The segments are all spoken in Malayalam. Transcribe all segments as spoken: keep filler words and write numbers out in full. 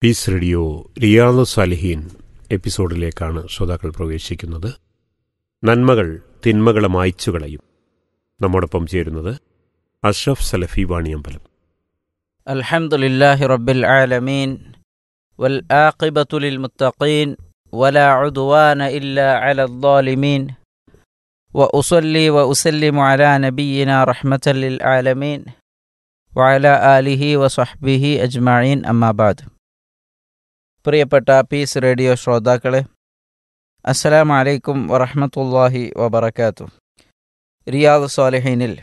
പീസ് റേഡിയോ റിയാദ് സാലിഹീൻ എപ്പിസോഡിലേക്കാണ് ശ്രോതാക്കൾ പ്രവേശിക്കുന്നത്. നന്മകൾ തിന്മകളെ മായ്ച്ചു കളയും. നമ്മോടൊപ്പം ചേരുന്നത് അഷ്റഫ് സലഫി വാണിയമ്പലം. അൽഹംദുലില്ലാഹി റബ്ബിൽ ആലമീൻ വൽ ആഖിബത്തു ലിൽ മുത്തഖീൻ വലാ ഉദ്വാന ഇല്ലാ അലൽ ളാലിമീൻ വ ഉസല്ലി വ ഉസല്ലിമു അലാ നബിയിനാ റഹ്മത്തൽ ലിൽ ആലമീൻ വ അലാ ആലിഹി വ സ്വഹ്ബിഹി അജ്മഈൻ. അമ്മാ ബഅദ്. പ്രിയപ്പെട്ട പീസ് റേഡിയോ ശ്രോതാക്കളെ, അസ്സലാമു അലൈക്കും വറഹ്മത്തുള്ളാഹി വബറകാതുഹു. റിയാദ് സാലിഹീനിൽ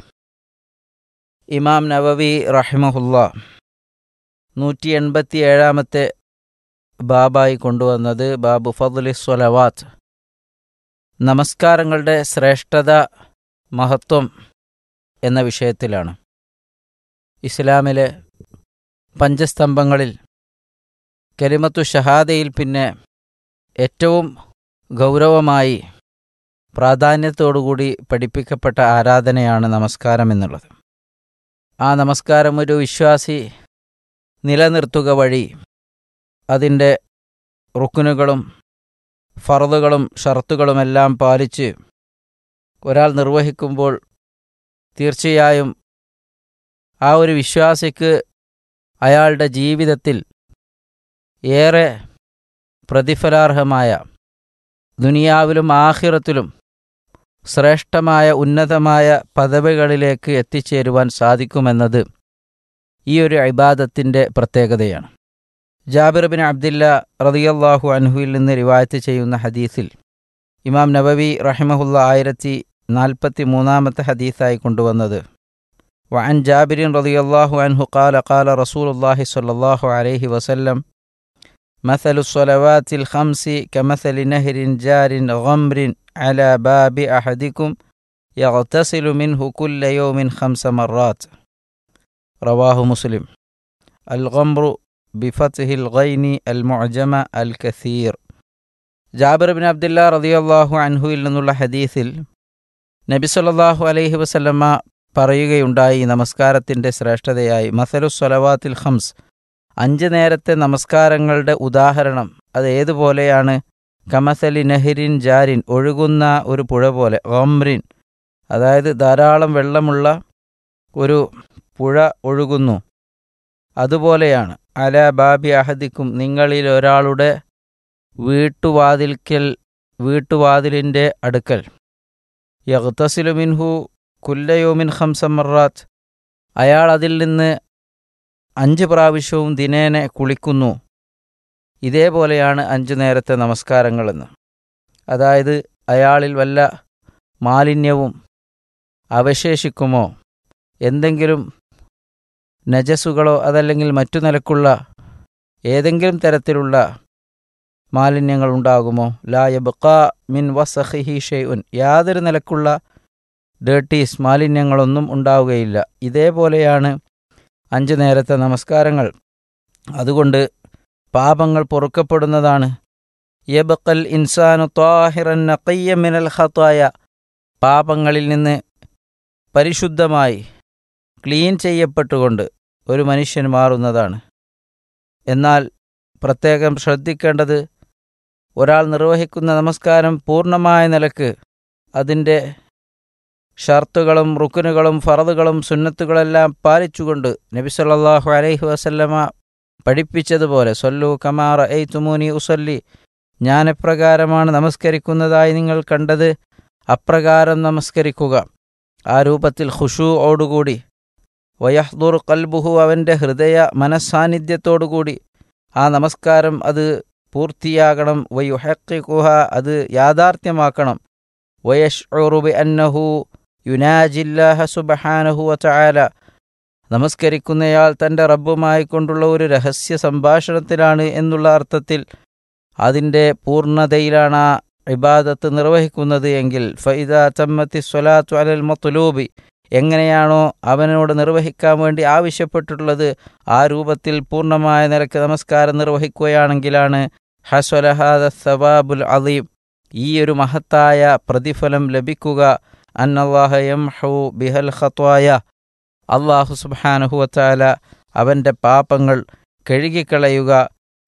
ഇമാം നവവി റഹിമഹുല്ലാ നൂറ്റി എൺപത്തി ഏഴാമത്തെ ബാബായി കൊണ്ടുവന്നത് ബാബു ഫദ്ലി സ്വലവാത്ത്, നമസ്കാരങ്ങളുടെ ശ്രേഷ്ഠത മഹത്വം എന്ന വിഷയത്തിലാണ്. ഇസ്ലാമിലെ പഞ്ചസ്തംഭങ്ങളിൽ കലിമത്തു ഷഹാദയിൽ പിന്നെ ഏറ്റവും ഗൗരവമായി പ്രാധാന്യത്തോടുകൂടി പഠിപ്പിക്കപ്പെട്ട ആരാധനയാണ് നമസ്കാരം എന്നുള്ളത്. ആ നമസ്കാരം ഒരു വിശ്വാസി നിലനിർത്തുക വഴി അതിൻ്റെ റുക്നുകളും ഫർളുകളും ഷർത്തുകളുമെല്ലാം പാലിച്ച് ഒരാൾ നിർവഹിക്കുമ്പോൾ തീർച്ചയായും ആ ഒരു വിശ്വാസിക്ക് അയാളുടെ ജീവിതത്തിൽ ഏറെ പ്രതിഫലാർഹമായ, ദുനിയാവിലും ആഖിറത്തിലും ശ്രേഷ്ഠമായ ഉന്നതമായ പദവികളിലേക്ക് എത്തിച്ചേരുവാൻ സാധിക്കുമെന്നത് ഈ ഒരു ഇബാദത്തിൻ്റെ പ്രത്യേകതയാണ്. ജാബിർ ബിൻ അബ്ദില്ല റളിയല്ലാഹു അൻഹുവിൽ നിന്ന് റിവായത്ത് ചെയ്യുന്ന ഹദീസിൽ ഇമാം നവവി റഹിമഹുല്ല ആയിരത്തി നാൽപ്പത്തി മൂന്നാമത്തെ ഹദീസായി കൊണ്ടുവന്നത്, വഅൻ ജാബിരിൻ റളിയല്ലാഹു അൻഹു ഖാല ഖാല റസൂലുള്ളാഹി സ്വല്ലല്ലാഹു അലൈഹി വസല്ലം മസലു സ്വലവാത്തിൽ ഖംസി കമസലി നഹ്രിൻ ജാരിൻ ഗംറിൻ അലാ ബാബി അഹദിക്കും യഗ്തസിലു മിൻഹു കുല്ല യൗമിൻ ഖംസ മറാത്ത്. റവാഹു മുസ്ലിം. അൽ ഗംറു ബിഫത്ഹിൽ ഗൈനി അൽ മുഅ്ജമ അൽ കസീർ. ജാബിർ ബിൻ അബ്ദില്ല റളിയല്ലാഹു അൻഹുവിൽ നിന്നുള്ള ഹദീസിൽ നബി സല്ലല്ലാഹു അലൈഹി വസല്ലമ പറയുകയുണ്ടായി, നമസ്കാരത്തിൻ്റെ ശ്രേഷ്ഠതയായി, മസലു സ്വലവാത്തിൽ ഖംസ്, അഞ്ച് നേരത്തെ നമസ്കാരങ്ങളുടെ ഉദാഹരണം അത് ഏതുപോലെയാണ്? കമസലി നഹ്രിൻ ജാരിൻ, ഒഴുകുന്ന ഒരു പുഴ പോലെ, ഗംറിൻ അതായത് ധാരാളം വെള്ളമുള്ള ഒരു പുഴ ഒഴുകുന്നു, അതുപോലെയാണ്. അലാ ബാബി അഹദിക്കും, നിങ്ങളിൽ ഒരാളുടെ വീട്ടുവാതിൽക്കൽ വീട്ടുവാതിലിൻ്റെ അടുക്കൽ, യഗ്തസിലു മിൻഹു കുല്ല യൗമിൻ ഖംസ മറാത്ത്, അയാൾ അതിൽ നിന്ന് അഞ്ച് പ്രാവശ്യവും ദിനേന കുളിക്കുന്നു. ഇതേപോലെയാണ് അഞ്ചു നേരത്തെ നമസ്കാരങ്ങളെന്ന്. അതായത് അയാളിൽ വല്ല മാലിന്യവും അവശേഷിക്കുമോ, എന്തെങ്കിലും നജസുകളോ അതല്ലെങ്കിൽ മറ്റു നിലക്കുള്ള ഏതെങ്കിലും തരത്തിലുള്ള മാലിന്യങ്ങൾ ഉണ്ടാകുമോ? ലാ യബ്ഖാ മിൻ വസഖിഹി ഷൈഉൻ, യാതൊരു നിലക്കുള്ള ഡേർട്ടീസ് മാലിന്യങ്ങളൊന്നും ഉണ്ടാവുകയില്ല. ഇതേപോലെയാണ് അഞ്ചു നേരത്തെ നമസ്കാരങ്ങൾ. അതുകൊണ്ട് പാപങ്ങൾ പൊറുക്കപ്പെടുന്നതാണ്. യബ്ഖൽ ഇൻസാനു ത്വാഹിറൻ നഖിയ്യ മിനൽ ഖതായ, പാപങ്ങളിൽ നിന്ന് പരിശുദ്ധമായി ക്ലീൻ ചെയ്യപ്പെട്ടുകൊണ്ട് ഒരു മനുഷ്യൻ മാറുന്നതാണ്. എന്നാൽ പ്രത്യേകം ശ്രദ്ധിക്കേണ്ടത്, ഒരാൾ നിർവഹിക്കുന്ന നമസ്കാരം പൂർണ്ണമായ നിലക്ക് അതിൻ്റെ ഷർത്തുകളും റുക്നുകളും ഫർളുകളും സുന്നത്തുകളെല്ലാം പാലിച്ചുകൊണ്ട് നബി സല്ലല്ലാഹു അലൈഹി വസല്ലമ പഠിപ്പിച്ചതുപോലെ, സല്ലു കമാ റഅയ്തുമൂനി ഉസല്ലി, ഞാൻ എപ്രകാരമാണ് നമസ്കരിക്കുന്നതായി നിങ്ങൾ കണ്ടത് അപ്രകാരം നമസ്കരിക്കുക. ആ രൂപത്തിൽ ഖുശൂഅോടുകൂടി, വയഹ്ദുർ ഖൽബുഹു, അവൻ്റെ ഹൃദയ മനസ്സാന്നിധ്യത്തോടുകൂടി ആ നമസ്കാരം അത് പൂർത്തിയാകണം. വയുഹഖിഖുഹ, അത് യാഥാർത്ഥ്യമാക്കണം. വയശ്ഉറു ബിഅന്നഹു യുനാജില്ലാഹ സുബ്ഹാനഹു വതആല, നമസ്കരിക്കുന്നയാൾ തൻ്റെ റബ്ബുമായി കൊണ്ടുള്ള ഒരു രഹസ്യ സംഭാഷണത്തിലാണ് എന്നുള്ള അർത്ഥത്തിൽ അതിൻ്റെ പൂർണ്ണതയിലാണ് ആ ഇബാദത്ത് നിർവഹിക്കുന്നത് എങ്കിൽ, ഫഇദാ തമ്മത്തി സ്വലാത്തു അലൽ മത്ലൂബി, എങ്ങനെയാണോ അവനോട് നിർവഹിക്കാൻ വേണ്ടി ആവശ്യപ്പെട്ടിട്ടുള്ളത് ആ രൂപത്തിൽ പൂർണ്ണമായ നിലക്ക് നമസ്കാരം നിർവഹിക്കുകയാണെങ്കിലാണ് ഹസ്വല ഹാദ സവാബുൽ അളീം, ഈ ഒരു മഹത്തായ പ്രതിഫലം ലഭിക്കുക. അന്നല്ലാഹ യംഹു ബിഹൽ ഖത്വായ, അല്ലാഹു സുബ്ഹാനഹു വതആല അവൻ്റെ പാപങ്ങൾ കഴുകിക്കളയുക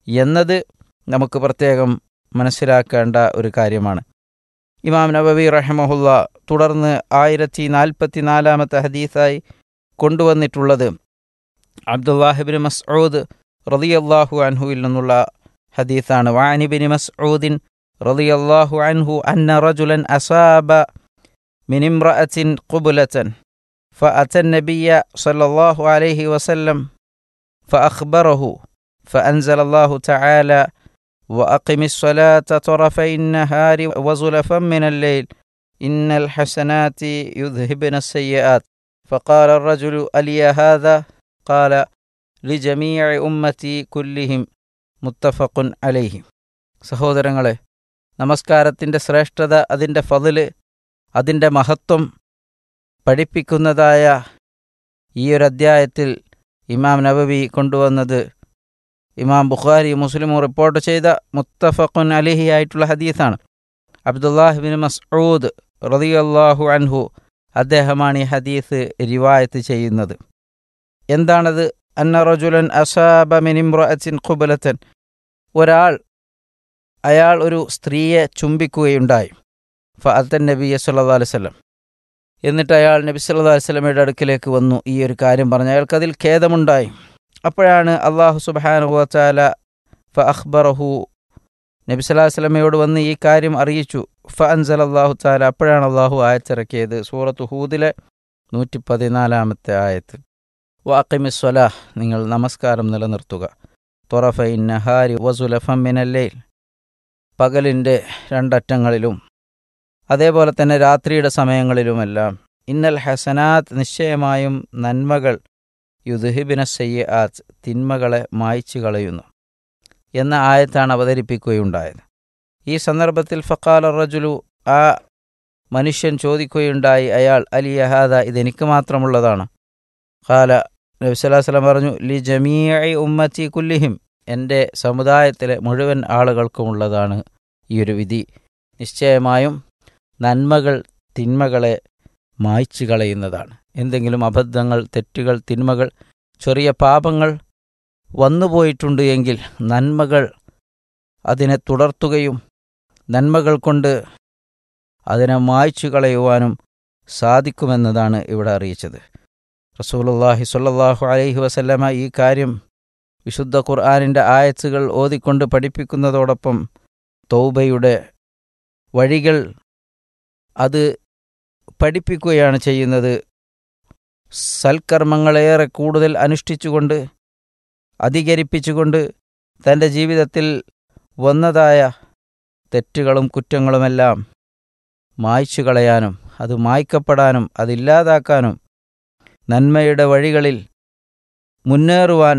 എന്നത് നമുക്ക് പ്രത്യേകം മനസ്സിലാക്കേണ്ട ഒരു കാര്യമാണ്. ഇമാം നബവി റഹിമഹുല്ല തുടർന്ന് ആയിരത്തി നാൽപ്പത്തി നാലാമത്തെ ഹദീസായി കൊണ്ടുവന്നിട്ടുള്ളത് അബ്ദുല്ലാഹിബ്നു മസ്ഊദ് റളിയല്ലാഹു അൻഹുവിൽ നിന്നുള്ള ഹദീസാണ്. വഅൻ ഇബ്നു മസ്ഊദിൻ റളിയല്ലാഹു അൻഹു അന്ന റജുലൻ അസാബ മിൻ ഇംറഅത്തിൻ ഖുബ്ലതൻ فأتى النبي صلى الله عليه وسلم فأخبره فأنزل الله تعالى وأقم الصلاة طرفي النهار وزلفا من الليل إن الحسنات يذهبن السيئات فقال الرجل ألي هذا قال لجميع أمتي كلهم متفق عليه. സഹോദരങ്ങളെ, നമസ്കാരത്തിൻ്റെ ശ്രേഷ്ഠത, അതിൻ്റെ ഫضല്, അതിൻ്റെ മഹത്വം പഠിപ്പിക്കുന്നതായ ഈ ഒരു അദ്ധ്യായത്തിൽ ഇമാം നബവി കൊണ്ടുവന്നത് ഇമാം ബുഖാരി മുസ്ലിമും റിപ്പോർട്ട് ചെയ്ത മുത്തഫഖുൻ അലൈഹി ആയിട്ടുള്ള ഹദീസാണ്. അബ്ദുല്ലാഹിബ്നു മസ്ഊദ് റളിയല്ലാഹു അൻഹു അദ്ദേഹമാണ് ഈ ഹദീസ് റിവായത്ത് ചെയ്യുന്നത്. എന്താണത്? അന്ന റജുലൻ അസാബ മിൻ ഇംറഅത്തിൻ ഖുബ്ലതൻ, ഒരാൾ അയാൾ ഒരു സ്ത്രീയെ ചുംബിക്കുകയുണ്ടായി. ഫഅത്തൻ നബിയ സല്ലല്ലാഹു അലൈഹി വസല്ലം, എന്നിട്ട് അയാൾ നബി സല്ലല്ലാഹു അലൈഹി വസല്ലമയുടെ അടുക്കിലേക്ക് വന്നു. ഈ ഒരു കാര്യം പറഞ്ഞു അയാൾക്കതിൽ ഖേദമുണ്ടായി. അപ്പോഴാണ് അല്ലാഹു സുബ്ഹാനഹു വ തആല ഫഅഖ്ബറഹു, നബി സല്ലല്ലാഹു അലൈഹി വസല്ലമയോട് വന്ന് ഈ കാര്യം അറിയിച്ചു. ഫഅൻസലല്ലാഹു തആല, അപ്പോഴാണ് അല്ലാഹു ആയത്തിറക്കിയത് സൂറത്ത് ഹൂദിലെ നൂറ്റി പതിനാലാമത്തെ ആയത്ത്. വഅഖിമിസ് സ്വലാഹ്, നിങ്ങൾ നമസ്കാരം നിലനിർത്തുക. തൊറഫൈൻ നഹാരി വസുലഫം മിനൽ ലൈൽ, പകലിൻ്റെ രണ്ടറ്റങ്ങളിലും അതേപോലെ തന്നെ രാത്രിയുടെ സമയങ്ങളിലുമെല്ലാം. ഇന്നൽ ഹസനാത്ത്, നിശ്ചയമായും നന്മകൾ, യുദ്ഹിബിന സയ്യാത്ത്, തിന്മകളെ മായ്ച്ചു കളയുന്നു എന്ന ആയത്താണ് അവതരിപ്പിക്കുകയുണ്ടായത്. ഈ സന്ദർഭത്തിൽ ഫഖാല റജുലു, ആ മനുഷ്യൻ ചോദിക്കുകയുണ്ടായി, അയാൾ അലിയ ഹാദ, ഇതെനിക്ക് മാത്രമുള്ളതാണ്. ഖാല, നബി സല്ലല്ലാഹു അലൈഹി വസല്ലം പറഞ്ഞു, ലി ജമീഇ ഉമ്മത്തി കുല്ലിഹിം, എൻ്റെ സമുദായത്തിലെ മുഴുവൻ ആളുകൾക്കുമുള്ളതാണ് ഈ ഒരു വിധി. നിശ്ചയമായും നന്മകൾ തിന്മകളെ മായ്ച്ചു കളയുന്നതാണ്. എന്തെങ്കിലും അബദ്ധങ്ങൾ, തെറ്റുകൾ, തിന്മകൾ, ചെറിയ പാപങ്ങൾ വന്നുപോയിട്ടുണ്ട് എങ്കിൽ നന്മകൾ അതിനെ തുടർത്തുകയും നന്മകൾ കൊണ്ട് അതിനെ മായ്ച്ചു കളയുവാനും സാധിക്കുമെന്നതാണ് ഇവിടെ അറിയിച്ചത്. റസൂലുള്ളാഹി സ്വല്ലല്ലാഹു അലൈഹി വസല്ലമ ഈ കാര്യം വിശുദ്ധ ഖുർആനിൻ്റെ ആയത്തുകൾ ഓതിക്കൊണ്ട് പഠിപ്പിക്കുന്നതോടൊപ്പം തൗബയുടെ വഴികൾ അത് പഠിപ്പിക്കുകയാണ് ചെയ്യുന്നത്. സൽക്കർമ്മങ്ങളേറെ കൂടുതൽ അനുഷ്ഠിച്ചുകൊണ്ട് അധികരിപ്പിച്ചുകൊണ്ട് തൻ്റെ ജീവിതത്തിൽ വന്നതായ തെറ്റുകളും കുറ്റങ്ങളുമെല്ലാം മായ്ച്ചു കളയാനും അത് മായ്ക്കപ്പെടാനും അതില്ലാതാക്കാനും നന്മയുടെ വഴികളിൽ മുന്നേറുവാൻ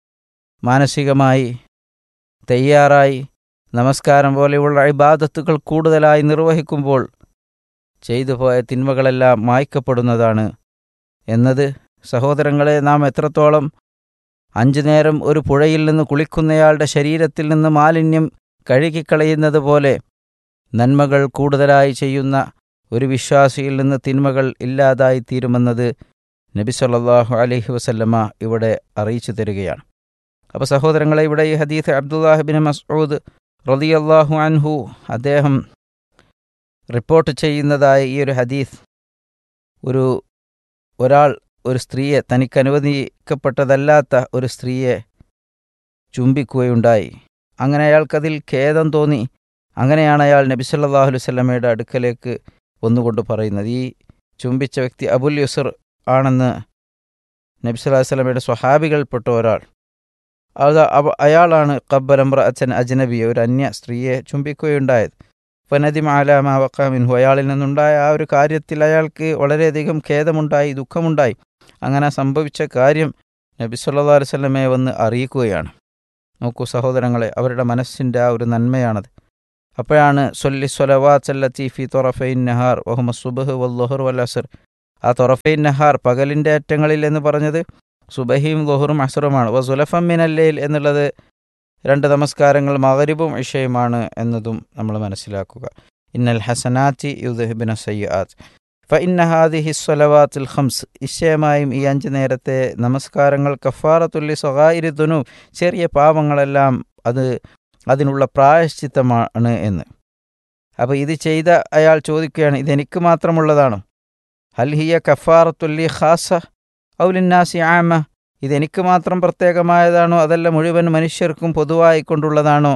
മാനസികമായി തയ്യാറായി നമസ്കാരം പോലെയുള്ള ഇബാദത്തുകൾ കൂടുതലായി നിർവഹിക്കുമ്പോൾ ചെയ്തു പോയ തിന്മകളെല്ലാം മായ്ക്കപ്പെടുന്നതാണ് എന്നത് സഹോദരങ്ങളെ, നാം എത്രത്തോളം അഞ്ചു നേരം ഒരു പുഴയിൽ നിന്ന് കുളിക്കുന്നയാളുടെ ശരീരത്തിൽ നിന്ന് മാലിന്യം കഴുകിക്കളയുന്നത് പോലെ നന്മകൾ കൂടുതലായി ചെയ്യുന്ന ഒരു വിശ്വാസിയിൽ നിന്ന് തിന്മകൾ ഇല്ലാതായി തീരുമെന്നത് നബി സല്ലല്ലാഹു അലൈഹി വസല്ലമ ഇവിടെ അറിയിച്ചു തരികയാണ്. അപ്പോൾ സഹോദരങ്ങളെ, ഇവിടെ ഈ ഹദീസ് അബ്ദുല്ലാഹിബ്നു മസ്ഊദ് റളിയല്ലാഹു അൻഹു അദ്ദേഹം റിപ്പോർട്ട് ചെയ്യുന്നതായ ഈ ഒരു ഹദീസ്, ഒരു ഒരാൾ ഒരു സ്ത്രീയെ, തനിക്ക് അനുവദിക്കപ്പെട്ടതല്ലാത്ത ഒരു സ്ത്രീയെ ചുംബിക്കുകയുണ്ടായി. അങ്ങനെ അയാൾക്കതിൽ ഖേദം തോന്നി. അങ്ങനെയാണ് അയാൾ നബി സല്ലല്ലാഹു അലൈഹി വസല്ലമയുടെ അടുക്കലേക്ക് ഒന്നുകൊണ്ട് പറയുന്നത്. ഈ ചുംബിച്ച വ്യക്തി അബുൽ യുസ്ർ ആണെന്ന് നബി സല്ലല്ലാഹു അലൈഹി വസല്ലമയുടെ സ്വഹാബികൾപ്പെട്ട ഒരാൾ. അത് അയാളാണ് ഖബ്ബല ഇംറഅത്തൻ അജ്നബിയ, ഒരു അന്യ സ്ത്രീയെ ചുംബിക്കുകയുണ്ടായത്. ഫനദിമ അലാ മാ വഖഅ മിൻഹു, അയാളിൽ നിന്നുണ്ടായ ആ ഒരു കാര്യത്തിൽ അയാൾക്ക് വളരെയധികം ഖേദമുണ്ടായി, ദുഃഖമുണ്ടായി. അങ്ങനെ സംഭവിച്ച കാര്യം നബി സല്ലല്ലാഹു അലൈഹി വസല്ലമയെ വന്ന് അറിയിക്കുകയാണ്. നോക്കൂ സഹോദരങ്ങളെ, അവരുടെ മനസ്സിൻ്റെ ആ ഒരു നന്മയാണത്. അപ്പോഴാണ് സൊല്ലി സ്വലവാത്തല്ലത്തി ഫി തൊറഫൈൻ നഹാർ വഹുമ സുബ്ഹ് വല്ലുഹർ വൽ അസ്ർ, ആ തൊറഫൈൻ നഹാർ പകലിൻ്റെ അറ്റങ്ങളിൽ എന്ന് പറഞ്ഞത് സുബഹിയും ളുഹറും അസ്റുമാണ്. വ സുലഫം മിനൽ ലൈൽ എന്നുള്ളത് രണ്ട് നമസ്കാരങ്ങൾ മഗ്രിബും ഇശയുമാണ് എന്നതും നമ്മൾ മനസ്സിലാക്കുക. ഇന്നൽ ഹസനാത്തി യുദ്ഹിബിന സയ്യാത്ത് ഫ ഇന്ന ഹാദിഹി സ്വലവാത്തുൽ ഖംസ്, നിശ്ചയമായും ഈ അഞ്ച് നേരത്തെ നമസ്കാരങ്ങൾ കഫാറത്തുല്ലി സഗായിരി ദുനൂബ്, ചെറിയ പാപങ്ങളെല്ലാം അത് അതിനുള്ള പ്രായശ്ചിത്തമാണ് എന്ന്. അപ്പോൾ ഇത് ചെയ്ത അയാൾ ചോദിക്കുകയാണ്, ഇതെനിക്ക് മാത്രമുള്ളതാണോ? ഹൽ ഹിയ കഫാറത്തുല്ലി ഖാസ ഔലിന്നാസി ആമ, ഇതെനിക്ക് മാത്രം പ്രത്യേകമായതാണോ അതല്ല മുഴുവൻ മനുഷ്യർക്കും പൊതുവായിക്കൊണ്ടുള്ളതാണോ?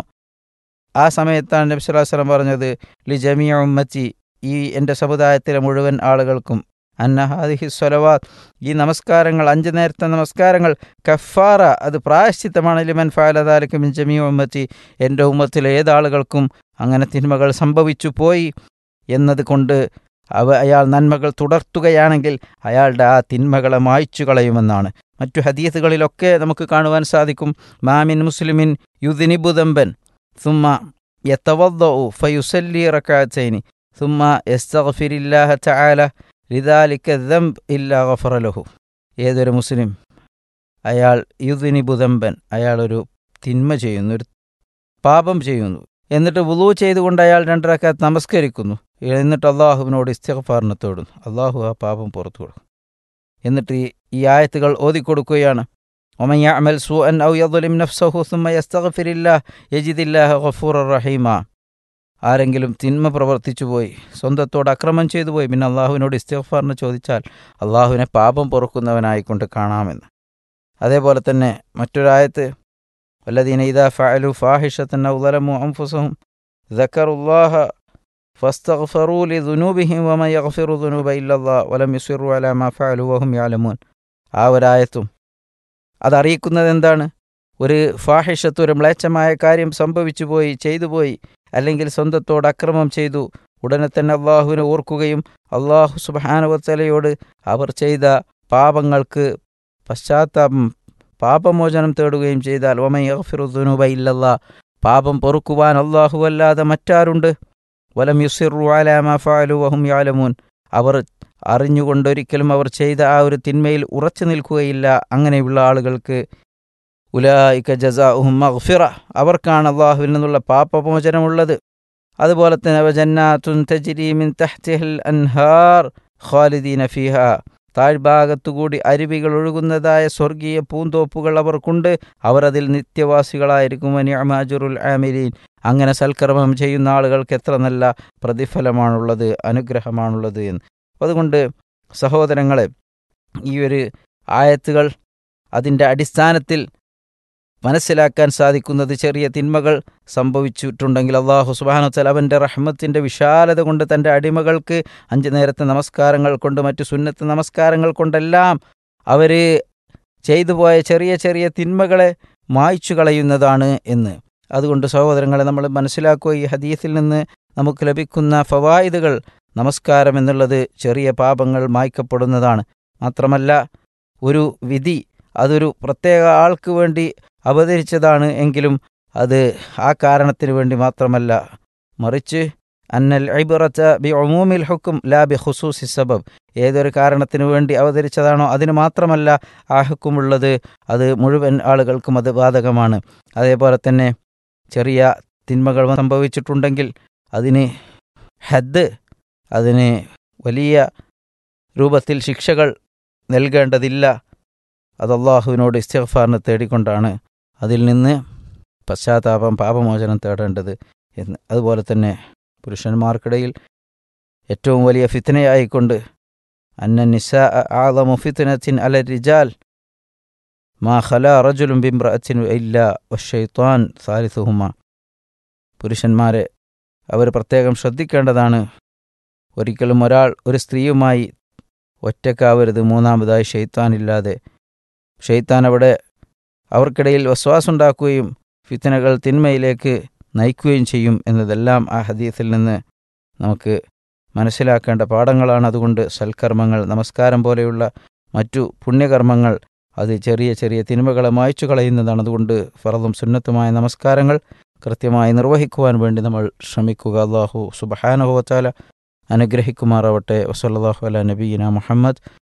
ആ സമയത്താണ് നബി സല്ലല്ലാഹു അലൈഹി വസല്ലം പറഞ്ഞത്, ലി ജമീഅ ഉമ്മത്തി, ഈ എൻ്റെ സമുദായത്തിലെ മുഴുവൻ ആളുകൾക്കും, അന്ന ഹാദിഹി സ്വലവാത്ത്, ഈ നമസ്കാരങ്ങൾ, അഞ്ച് നേരത്തെ നമസ്കാരങ്ങൾ, കഫാറ, അത് പ്രായശ്ചിത്തമാണ്, ലിമൻ ഫഅല ദാലിക മിൻ ജമീഇ ഉമ്മത്തി, എൻ്റെ ഉമ്മത്തിലെ ഏതാളുകൾക്കും അങ്ങനെ തിന്മകൾ സംഭവിച്ചു പോയി എന്നതുകൊണ്ട് അവ അയാൾ നന്മകൾ തുടർത്തുകയാണെങ്കിൽ അയാളുടെ ആ തിന്മകളെ മായ്ച്ചു കളയുമെന്നാണ്. മറ്റു ഹദീസുകളിലൊക്കെ നമുക്ക് കാണുവാൻ സാധിക്കും, മാമിൻ മുസ്ലിമിൻ യുദ്നിബു ദംബൻ സുമ്മ യതവദ്ദഉ ഫയുസല്ലി റകഅതൈനി സുമ്മ യസ്തഗ്ഫിറുല്ലാഹ തആല ലിദാലിക ദംബ് ഇല്ലാ ഗഫറ ലഹു. ഏതൊരു മുസ്ലിം അയാൾ യുദ്നിബു ദംബൻ, അയാളൊരു തിന്മ ചെയ്യുന്നു, ഒരു പാപം ചെയ്യുന്നു, എന്നിട്ട് വുളൂ ചെയ്തുകൊണ്ട് അയാൾ രണ്ട് റക്അത്ത് നമസ്കരിക്കുന്നു, എന്നിട്ട് അള്ളാഹുവിനോട് ഇസ്തിഗ്ഫാറിനെ തേടുന്നു, അള്ളാഹു ആ പാപം പുറത്തു കൊടുക്കും. എന്നിട്ട് ഈ ഈ ആയത്തുകൾ ഓതിക്കൊടുക്കുകയാണ്, വമൻ യഅമൽ സൂഅൻ ഔ യദ്ലിം നഫ്സഹു സുമ്മ യസ്തഗ്ഫിറുല്ലാഹ യജിദില്ലാഹ ഗഫൂറർ റഹീമ. ആരെങ്കിലും തിന്മ പ്രവർത്തിച്ചു പോയി, സ്വന്തത്തോട് അക്രമം ചെയ്തു പോയി, പിന്നെ അള്ളാഹുവിനോട് ഇസ്തിഗ്ഫാറിനെ ചോദിച്ചാൽ അള്ളാഹുവിനെ പാപം പൊറുക്കുന്നവനായിക്കൊണ്ട് കാണാമെന്ന്. അതേപോലെ തന്നെ മറ്റൊരായത്ത്, വല്ലദീന ഇദാ ഫഅലു ഫാഹിഷതൻ ഔ ളലമു അൻഫുസഹും ദക്കറുല്ലാഹ ഫസ്തഗ്ഫറൂ ലിദുനൂബിഹിം വമൻ യഗ്ഫിറു ദുനൂബ ഇല്ലല്ലാഹ് വലം യുസിറു അലാ മാ ഫഅലു വഹും യഅലമൂൻ. ആ ഒരായത്തും അതറിയിക്കുന്നത് എന്താണ്? ഒരു ഫാഹിഷത്ത്, ഒരു മ്ലേച്ഛമായ കാര്യം സംഭവിച്ചു പോയി, ചെയ്തു പോയി, അല്ലെങ്കിൽ സ്വന്തത്തോട് അക്രമം ചെയ്തു, ഉടനെ തന്നെ അള്ളാഹുവിനെ ഓർക്കുകയും അള്ളാഹു സുബ്ഹാനഹു വ തആലയോട് അവർ ചെയ്ത പാപങ്ങൾക്ക് പശ്ചാത്താപം, പാപമോചനം തേടുകയും ചെയ്താൽ, വമൻ യഗ്ഫിറു ദുനൂബ ഇല്ലല്ലാഹ്, പാപം പൊറുക്കുവാൻ അള്ളാഹു അല്ലാതെ മറ്റാരുണ്ട്, വലം യുസിറു അലാ മാ ഫഅലു വഹും യഅലമൂൻ, അവർ അറിഞ്ഞുകൊണ്ടൊരിക്കലും അവർ ചെയ്ത ആ ഒരു തിന്മയിൽ ഉറച്ചു നിൽക്കുകയില്ല. അങ്ങനെയുള്ള ആളുകൾക്ക് ഉലായിക ജസാഉഹും മഗ്ഫിറ, അവർക്കാണ് അള്ളാഹുവിൽ നിന്നുള്ള പാപമോചനമുള്ളത്. അതുപോലെ തന്നെ വജന്നാത്തുൻ തജ്രി മിൻ തഹ്തിഹിൽ അൻഹാർ ഖാലിദീന ഫീഹാ, താഴ്ഭാഗത്തുകൂടി അരുവികൾ ഒഴുകുന്നതായ സ്വർഗീയ പൂന്തോപ്പുകൾ അവർക്കുണ്ട്, അവർ അതിൽ നിത്യവാസികളായിരിക്കും. വനിഅമ അജ്റുൽ ആമിലീൻ, അങ്ങനെ സൽക്കർമ്മം ചെയ്യുന്ന ആളുകൾക്ക് എത്ര നല്ല പ്രതിഫലമാണുള്ളത്, അനുഗ്രഹമാണുള്ളത് എന്ന്. അതുകൊണ്ട് സഹോദരങ്ങളെ, ഈ ഒരു ആയത്തുകൾ അതിൻ്റെ അടിസ്ഥാനത്തിൽ മനസ്സിലാക്കാൻ സാധിക്കുന്നത്, ചെറിയ തിന്മകൾ സംഭവിച്ചിട്ടുണ്ടെങ്കിൽ അള്ളാഹു സുബ്ഹാനഹു വ തആല അവൻ്റെ റഹ്മത്തിൻ്റെ വിശാലത കൊണ്ട് തൻ്റെ അടിമകൾക്ക് അഞ്ച് നേരത്തെ നമസ്കാരങ്ങൾ കൊണ്ട്, മറ്റു സുന്നത്ത് നമസ്കാരങ്ങൾ കൊണ്ടെല്ലാം അവർ ചെയ്തു പോയ ചെറിയ ചെറിയ തിന്മകളെ മായ്ച്ചു കളയുന്നതാണ് എന്ന്. അതുകൊണ്ട് സഹോദരങ്ങളെ, നമ്മൾ മനസ്സിലാക്കുക, ഈ ഹദീസിൽ നിന്ന് നമുക്ക് ലഭിക്കുന്ന ഫവായിദുകൾ, നമസ്കാരം എന്നുള്ളത് ചെറിയ പാപങ്ങൾ മായ്ക്കപ്പെടുന്നതാണ്. മാത്രമല്ല, ഒരു വിധി അതൊരു പ്രത്യേക ആൾക്ക് വേണ്ടി അവതരിച്ചതാണ് എങ്കിലും അത് ആ കാരണത്തിന് വേണ്ടി മാത്രമല്ല, മറിച്ച് അന്നൽ ഇബ്റത ബി ഉമൂമിൽ ഹുക്ം ലാ ബി ഖുസൂസി സബബ്, ഏതൊരു കാരണത്തിന് വേണ്ടി അവതരിച്ചതാണോ അതിന് മാത്രമല്ല ആ ഹുക്കുമുള്ളത്, അത് മുഴുവൻ ആളുകൾക്കും അത് ബാധകമാണ്. അതേപോലെ തന്നെ ചെറിയ തിന്മകൾ സംഭവിച്ചിട്ടുണ്ടെങ്കിൽ അതിന് ഹദ്, അതിന് വലിയ രൂപത്തിൽ ശിക്ഷകൾ നൽകേണ്ടതില്ല. അത് അള്ളാഹുവിനോട് ഇസ്തിഗ്ഫാറിനെ തേടിക്കൊണ്ടാണ് അതിൽ നിന്ന് പശ്ചാത്താപം, പാപമോചനം തേടേണ്ടത് എന്ന്. അതുപോലെ തന്നെ പുരുഷന്മാർക്കിടയിൽ ഏറ്റവും വലിയ ഫിത്നയായിക്കൊണ്ട് അന്ന നിസാ അഅ്ളമു ഫിത്നത്തിൻ അല റിജാൽ മാ ഖലാ റജുലുൻ ബിംറഅത്തിൻ ഇല്ലാ വശൈത്താൻ സാലിസുഹുമ, പുരുഷന്മാരെ അവർ പ്രത്യേകം ശ്രദ്ധിക്കേണ്ടതാണ്. ഒരിക്കലും ഒരാൾ ഒരു സ്ത്രീയുമായി ഒറ്റക്കാവരുത്, മൂന്നാമതായി ഷെയ്ത്താനില്ലാതെ. ഷെയ്ത്താൻ അവിടെ അവർക്കിടയിൽ വസ്വാസുണ്ടാക്കുകയും ഫിത്നകൾ തിന്മയിലേക്ക് നയിക്കുകയും ചെയ്യും എന്നതെല്ലാം ആ ഹദീസിൽ നിന്ന് നമുക്ക് മനസ്സിലാക്കേണ്ട പാഠങ്ങളാണ്. അതുകൊണ്ട് സൽക്കർമ്മങ്ങൾ, നമസ്കാരം പോലെയുള്ള മറ്റു പുണ്യകർമ്മങ്ങൾ അത് ചെറിയ ചെറിയ തിന്മകളെ മായ്ച്ചു കളയുന്നതാണ്. അതുകൊണ്ട് ഫറദും സുന്നത്തുമായ നമസ്കാരങ്ങൾ കൃത്യമായി നിർവഹിക്കുവാൻ വേണ്ടി നമ്മൾ ശ്രമിക്കുക. അല്ലാഹു സുബ്ഹാനഹു വ തആല അനുഗ്രഹിക്കുമാറാവട്ടെ. വസല്ലല്ലാഹു അലാ നബിയിന മുഹമ്മദ്